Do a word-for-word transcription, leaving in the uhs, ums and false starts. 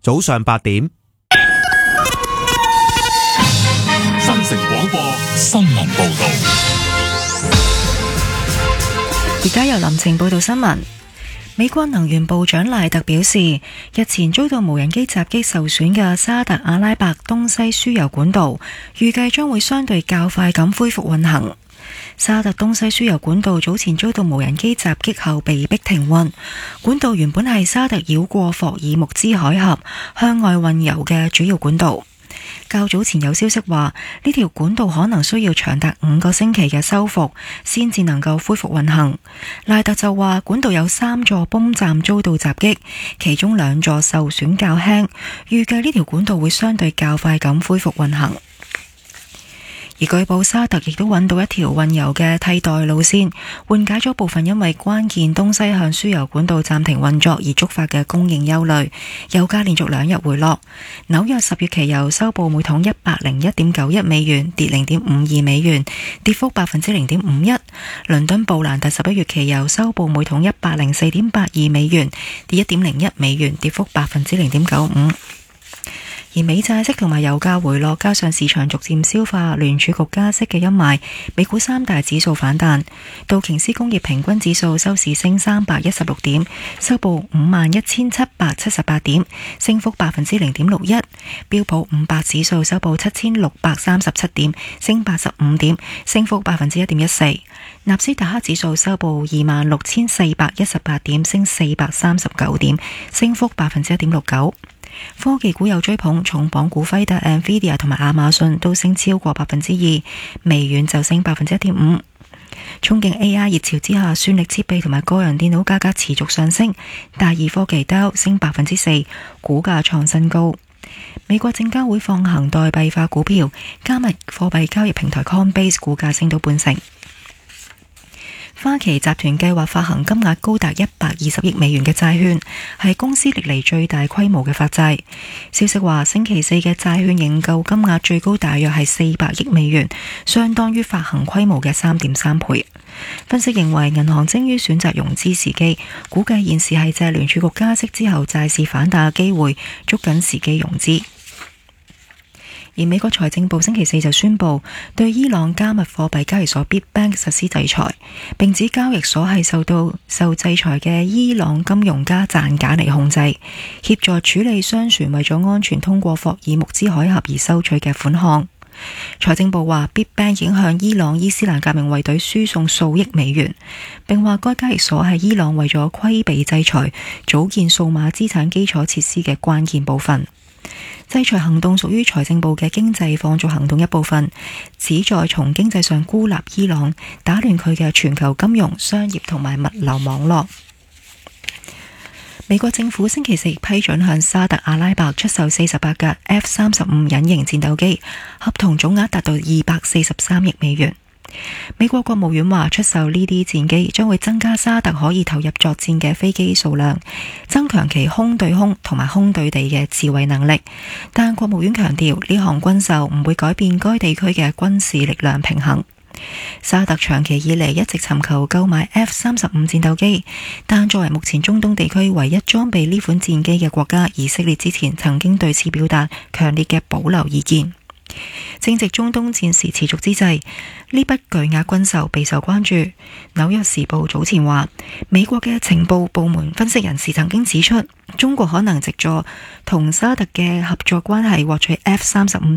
早上八點。 新城廣播新聞報道。 而家由林晴報道新聞。美國能源部長賴特表示，日前遭到無人機襲擊受損嘅沙特阿拉伯東西輸油管道，預計將會相對較快咁恢復運行。沙特東西輸油管道早前遭到無人機襲擊後被迫停運，管道原本係沙特繞過霍爾木茲海峽向外運油嘅主要管道。較早前有消息話，呢條管道可能需要長達五個星期嘅修復，先至能夠恢復運行。賴特就話，管道有三座泵站遭到襲擊，其中兩座受損較輕，預計呢條管道會相對較快咁恢復運行。而據報沙特亦都揾到一條運油嘅替代路線，緩解咗部分因為關鍵東西向輸油管道暫停運作而觸發嘅供應憂慮。油價連續兩日回落，紐約十月期油收報每桶一百零一點九一美元，跌零點五二美元，跌幅百分之零點五一。倫敦布蘭特十一月期油收報每桶一百零四點八二美元，跌一點零一美元，跌幅百分之零點九五。而美債息同埋油價回落，加上市場逐漸消化聯儲局加息嘅陰霾，美股三大指數反彈。道瓊斯工業平均指數收市升三百一十六點，收報五萬一千七百七十八點，升幅百分之零點六一。標普五百指數收報七千六百三十七點，升八十五點，升幅百分之一點一四。納斯達克指數收報二萬六千四百一十八點，升四百三十九點，升幅百分之一點六九。科技股有追捧，重磅股輝達、Nvidia 同埋亞馬遜都升超過百分之二，微軟就升百分之一點五。憧憬 A I 熱潮之下，算力設備同埋個人電腦價格持續上升，大二科技 Dow 升百分之四，股價創新高。美國證監會放行代幣化股票，加密貨幣交易平台 Coinbase 股價升到半成。花旗集團計劃發行金額高達一百二十億美元嘅債券，係公司歷嚟最大規模嘅發債。消息話，星期四嘅債券認購金額最高大約係四百億美元，相當於發行規模嘅三點三倍。分析認為，銀行精於選擇融資時機，估計現時係借聯儲局加息之後債市反彈嘅機會，捉緊時機融資。而美國財政部星期四就宣布對伊朗加密貨幣交易所 Bitbank 實施制裁，並指交易所係受到受制裁嘅伊朗金融家賺假嚟控制，協助處理商船為咗安全通過霍爾木茲海峽而收取嘅款項。財政部話 Bitbank 已經向伊朗伊斯蘭革命衛隊輸送數億美元，並話該交易所係伊朗為咗規避制裁組建數碼資產基礎設施嘅關鍵部分。制裁行動屬於財政部嘅經濟放逐行動一部分，旨在從經濟上孤立伊朗，打亂佢嘅全球金融、商業同埋物流網絡。美國政府星期四批准向沙特阿拉伯出售四十八架 F 三十五隱形戰鬥機，合同總額達到二百四十三億美元。美國國務院話，出售呢啲戰機將會增加沙特可以投入作戰嘅飛機數量，增強其空對空同埋空對地嘅自衛能力。但國務院強調，呢項軍售唔會改變該地區嘅軍事力量平衡。沙特長期以嚟一直尋求購買 F 三十五戰鬥機，但作為目前中東地區唯一裝備呢款戰機嘅國家，以色列之前曾經對此表達強烈嘅保留意見。正值中東戰事持續之際，呢筆巨額軍售備受關注。紐約時報早前話，美國嘅情報部門分析人士曾經指出，中國可能藉助同沙特嘅合作關係獲取 F 三十五